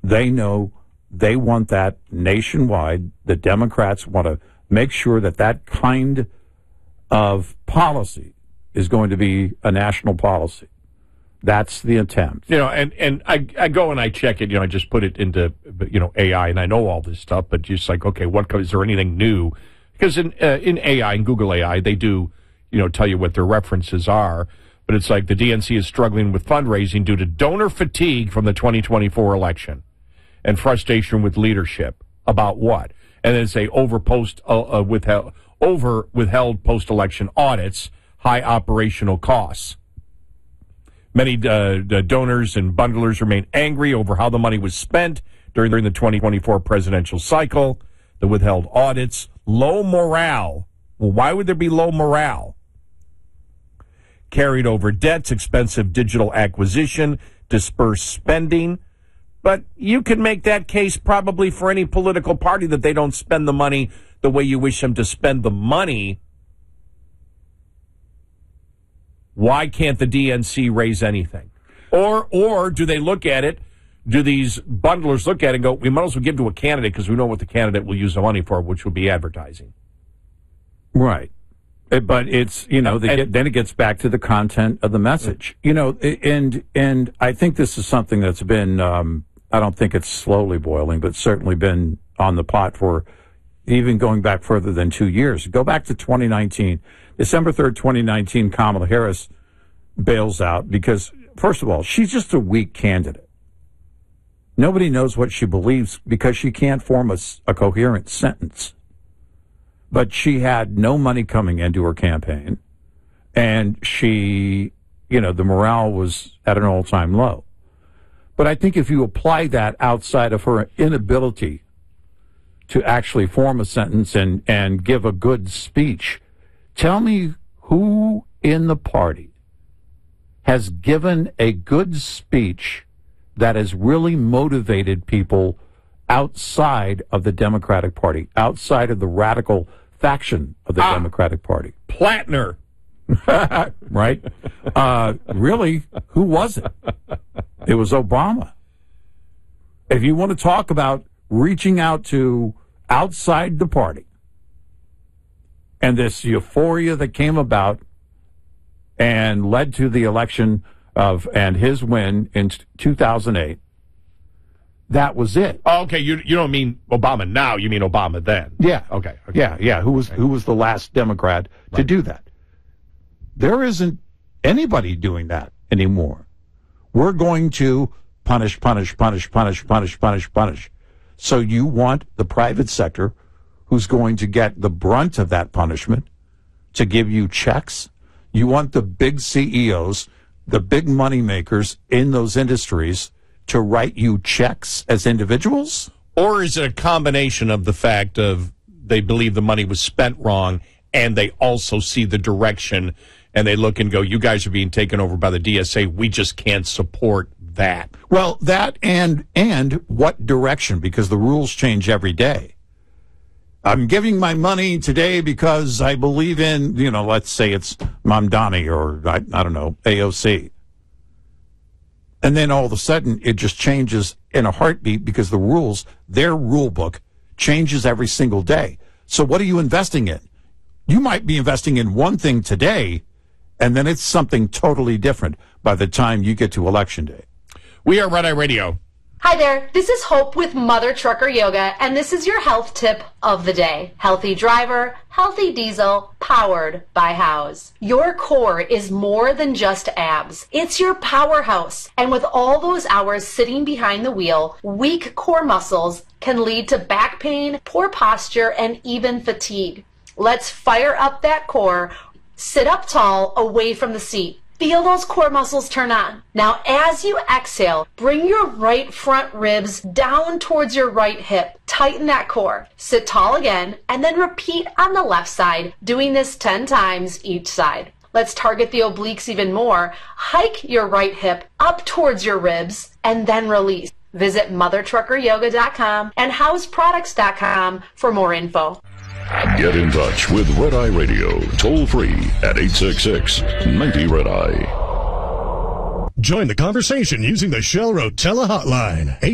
They know they want that nationwide. The Democrats want to make sure that that kind of policy is going to be a national policy. That's the attempt. And I go and I check it. I just put it into, AI, and I know all this stuff, but just like, okay, is there anything new? Because in AI, in Google AI, they do, tell you what their references are. But it's like the DNC is struggling with fundraising due to donor fatigue from the 2024 election and frustration with leadership. About what? And then say withheld post-election audits, high operational costs. Many donors and bundlers remain angry over how the money was spent during the 2024 presidential cycle, the withheld audits, low morale. Well, why would there be low morale? Carried over debts, expensive digital acquisition, dispersed spending. But you can make that case probably for any political party that they don't spend the money the way you wish them to spend the money. Why can't the DNC raise anything? Or do they look at it, do these bundlers look at it and go, we might as well give to a candidate because we know what the candidate will use the money for, which will be advertising. Right. But it's, then it gets back to the content of the message. And I think this is something that's been, I don't think it's slowly boiling, but certainly been on the pot for even going back further than 2 years. Go back to 2019. December 3rd, 2019, Kamala Harris bails out because, first of all, she's just a weak candidate. Nobody knows what she believes because she can't form a coherent sentence. But she had no money coming into her campaign, and she, the morale was at an all-time low. But I think if you apply that outside of her inability to actually form a sentence and give a good speech, tell me who in the party has given a good speech that has really motivated people outside of the Democratic Party, outside of the radical faction of the Democratic Party. Plattner. Right? Really, who was it? It was Obama. If you want to talk about reaching out to outside the party and this euphoria that came about and led to the election and his win in 2008, that was it. Oh, okay, you don't mean Obama now, you mean Obama then. Yeah. Okay. Yeah. Who was the last Democrat to do that? There isn't anybody doing that anymore. We're going to punish. So you want the private sector, who's going to get the brunt of that punishment, to give you checks. You want the big CEOs, the big money makers in those industries, to write you checks as individuals? Or is it a combination of the fact of they believe the money was spent wrong and they also see the direction and they look and go, you guys are being taken over by the DSA. We just can't support that. Well, that and what direction, because the rules change every day. I'm giving my money today because I believe in, let's say it's Mamdani or, I don't know, AOC. And then all of a sudden, it just changes in a heartbeat because their rule book changes every single day. So what are you investing in? You might be investing in one thing today, and then it's something totally different by the time you get to Election Day. We are Red Eye Radio. Hi there, this is Hope with Mother Trucker Yoga, and this is your health tip of the day. Healthy driver, healthy diesel, powered by House. Your core is more than just abs. It's your powerhouse. And with all those hours sitting behind the wheel, weak core muscles can lead to back pain, poor posture, and even fatigue. Let's fire up that core. Sit up tall, away from the seat. Feel those core muscles turn on. Now, as you exhale, bring your right front ribs down towards your right hip. Tighten that core. Sit tall again, and then repeat on the left side, doing this 10 times each side. Let's target the obliques even more. Hike your right hip up towards your ribs, and then release. Visit mothertruckeryoga.com and houseproducts.com for more info. Get in touch with Red Eye Radio, toll free at 866-90-RED-EYE. Join the conversation using the Shell Rotella hotline.